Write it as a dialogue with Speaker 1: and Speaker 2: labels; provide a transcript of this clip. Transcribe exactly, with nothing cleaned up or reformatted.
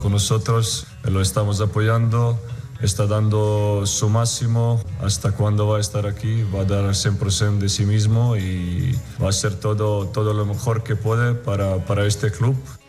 Speaker 1: con nosotros, lo estamos apoyando, está dando su máximo. Hasta cuando va a estar aquí, va a dar cien por ciento de sí mismo y va a hacer todo, todo lo mejor que puede para, para este club.